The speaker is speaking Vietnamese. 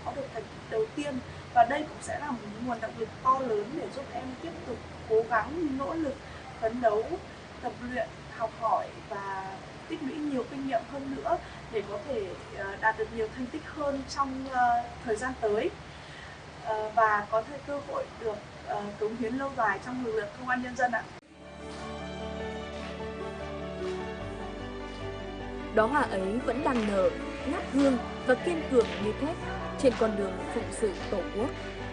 có được thành tích đầu tiên. Và đây cũng sẽ là một nguồn động lực to lớn để giúp em tiếp tục cố gắng, nỗ lực, phấn đấu, tập luyện, học hỏi và tích lũy nhiều kinh nghiệm hơn nữa để có thể đạt được nhiều thành tích hơn trong thời gian tới, và có thể cơ hội được cống hiến lâu dài trong lực lượng công an nhân dân ạ. Đóa hoa ấy vẫn đang nở, ngát hương và kiên cường như thép trên con đường phụng sự Tổ quốc.